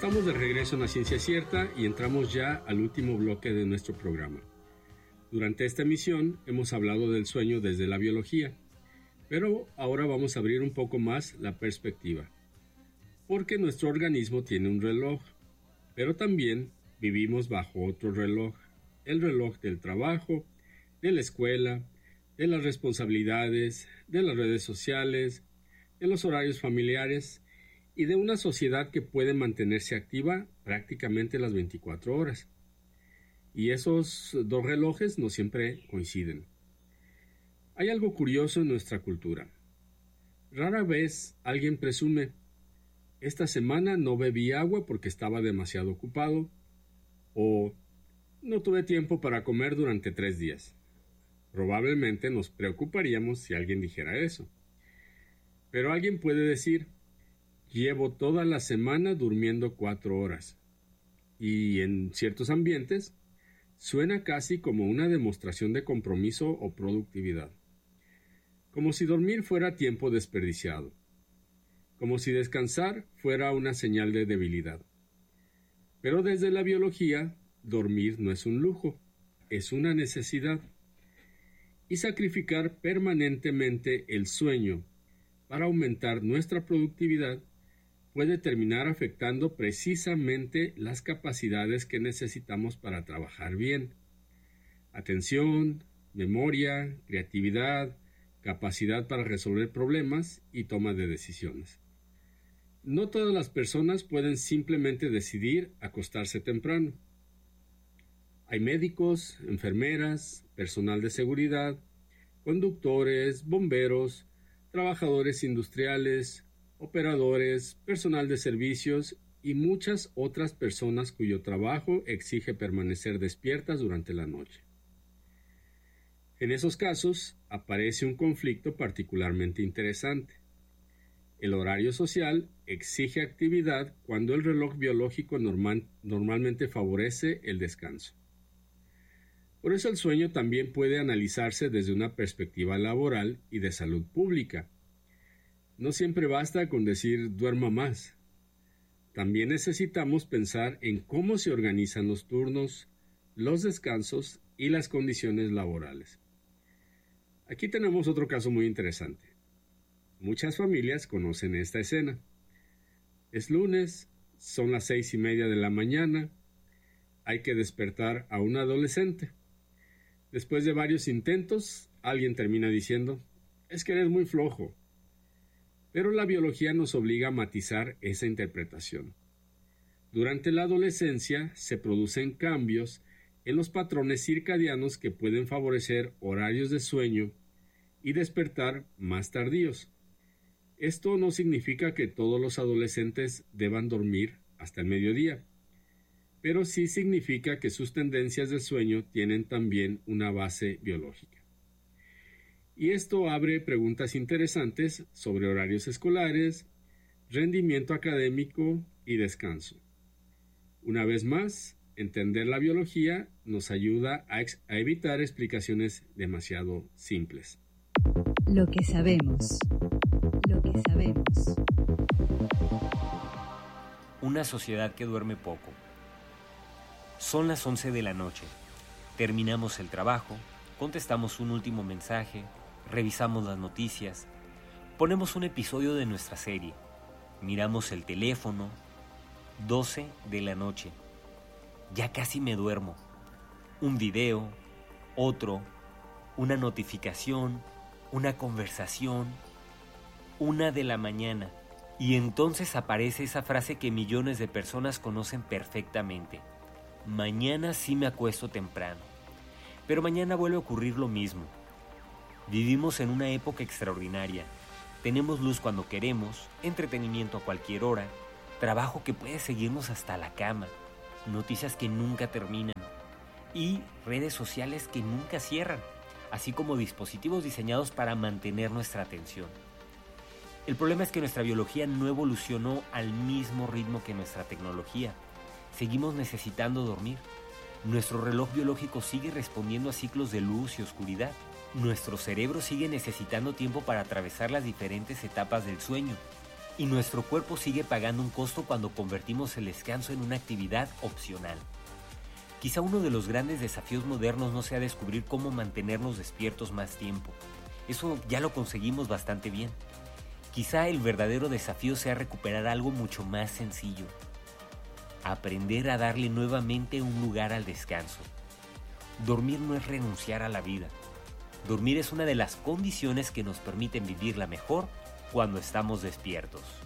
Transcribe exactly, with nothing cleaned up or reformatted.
Estamos de regreso en La Ciencia Cierta y entramos ya al último bloque de nuestro programa. Durante esta emisión hemos hablado del sueño desde la biología, pero ahora vamos a abrir un poco más la perspectiva. Porque nuestro organismo tiene un reloj, pero también vivimos bajo otro reloj, el reloj del trabajo, de la escuela, de las responsabilidades, de las redes sociales, de los horarios familiares y de una sociedad que puede mantenerse activa prácticamente las veinticuatro horas. Y esos dos relojes no siempre coinciden. Hay algo curioso en nuestra cultura. Rara vez alguien presume: esta semana no bebí agua porque estaba demasiado ocupado, o no tuve tiempo para comer durante tres días. Probablemente nos preocuparíamos si alguien dijera eso. Pero alguien puede decir: llevo toda la semana durmiendo cuatro horas. Y en ciertos ambientes suena casi como una demostración de compromiso o productividad. Como si dormir fuera tiempo desperdiciado. Como si descansar fuera una señal de debilidad. Pero desde la biología, dormir no es un lujo, es una necesidad. Y sacrificar permanentemente el sueño para aumentar nuestra productividad puede terminar afectando precisamente las capacidades que necesitamos para trabajar bien. Atención, memoria, creatividad, capacidad para resolver problemas y toma de decisiones. No todas las personas pueden simplemente decidir acostarse temprano. Hay médicos, enfermeras, personal de seguridad, conductores, bomberos, trabajadores industriales, operadores, personal de servicios y muchas otras personas cuyo trabajo exige permanecer despiertas durante la noche. En esos casos aparece un conflicto particularmente interesante. El horario social exige actividad cuando el reloj biológico normal, normalmente favorece el descanso. Por eso el sueño también puede analizarse desde una perspectiva laboral y de salud pública. No siempre basta con decir duerma más. También necesitamos pensar en cómo se organizan los turnos, los descansos y las condiciones laborales. Aquí tenemos otro caso muy interesante. Muchas familias conocen esta escena. Es lunes, son las seis y media de la mañana, hay que despertar a un adolescente. Después de varios intentos, alguien termina diciendo: es que eres muy flojo. Pero la biología nos obliga a matizar esa interpretación. Durante la adolescencia se producen cambios en los patrones circadianos que pueden favorecer horarios de sueño y despertar más tardíos. Esto no significa que todos los adolescentes deban dormir hasta el mediodía, pero sí significa que sus tendencias de sueño tienen también una base biológica. Y esto abre preguntas interesantes sobre horarios escolares, rendimiento académico y descanso. Una vez más, entender la biología nos ayuda a, ex- a evitar explicaciones demasiado simples. Lo que sabemos. Lo que sabemos. Una sociedad que duerme poco. Son las once de la noche. Terminamos el trabajo, contestamos un último mensaje, revisamos las noticias, ponemos un episodio de nuestra serie, miramos el teléfono. doce de la noche. Ya casi me duermo. Un video, otro, una notificación, una conversación. Una de la mañana. Y entonces aparece esa frase que millones de personas conocen perfectamente. Mañana sí me acuesto temprano. Pero mañana vuelve a ocurrir lo mismo. Vivimos en una época extraordinaria. Tenemos luz cuando queremos, entretenimiento a cualquier hora, trabajo que puede seguirnos hasta la cama, noticias que nunca terminan y redes sociales que nunca cierran, así como dispositivos diseñados para mantener nuestra atención. El problema es que nuestra biología no evolucionó al mismo ritmo que nuestra tecnología. Seguimos necesitando dormir. Nuestro reloj biológico sigue respondiendo a ciclos de luz y oscuridad. Nuestro cerebro sigue necesitando tiempo para atravesar las diferentes etapas del sueño. Y nuestro cuerpo sigue pagando un costo cuando convertimos el descanso en una actividad opcional. Quizá uno de los grandes desafíos modernos no sea descubrir cómo mantenernos despiertos más tiempo. Eso ya lo conseguimos bastante bien. Quizá el verdadero desafío sea recuperar algo mucho más sencillo. Aprender a darle nuevamente un lugar al descanso. Dormir no es renunciar a la vida. Dormir es una de las condiciones que nos permiten vivirla mejor cuando estamos despiertos.